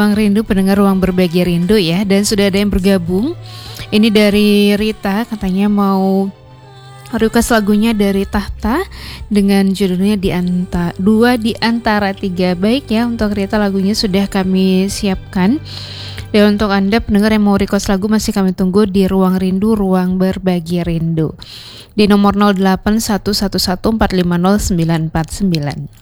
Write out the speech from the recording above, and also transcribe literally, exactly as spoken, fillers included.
Ruang Rindu, pendengar Ruang Berbagi Rindu ya. Dan sudah ada yang bergabung. Ini dari Rita, katanya mau request lagunya dari Tahta dengan judulnya di anta, dua di antara tiga. Baik ya, untuk Rita lagunya sudah kami siapkan. Dan untuk Anda pendengar yang mau request lagu masih kami tunggu di Ruang Rindu, Ruang Berbagi Rindu di nomor nol delapan satu satu satu empat lima nol sembilan empat sembilan.